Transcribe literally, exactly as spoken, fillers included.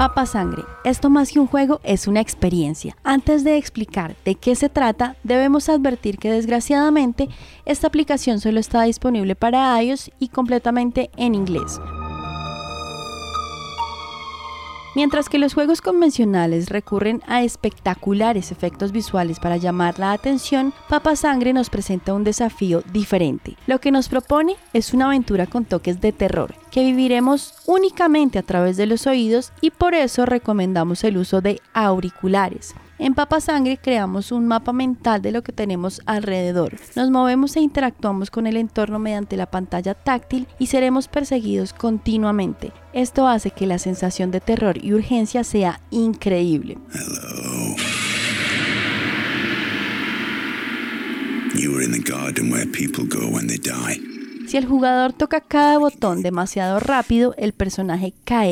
Papa Sangre. Esto más que un juego es una experiencia. Antes de explicar de qué se trata, debemos advertir que desgraciadamente esta aplicación solo está disponible para iOS y completamente en inglés. Mientras que los juegos convencionales recurren a espectaculares efectos visuales para llamar la atención, Papa Sangre nos presenta un desafío diferente. Lo que nos propone es una aventura con toques de terror, que viviremos únicamente a través de los oídos y por eso recomendamos el uso de auriculares. En Papa Sangre creamos un mapa mental de lo que tenemos alrededor. Nos movemos e interactuamos con el entorno mediante la pantalla táctil y seremos perseguidos continuamente. Esto hace que la sensación de terror y urgencia sea increíble. Hello. You were in the garden where people go when they die. Si el jugador toca cada botón demasiado rápido, el personaje cae